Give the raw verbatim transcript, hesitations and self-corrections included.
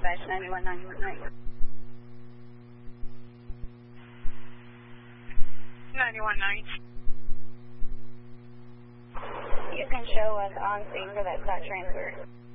dispatch ninety-one ninety-one. ninety-one ninety. You can show us on scene for that stock transfer.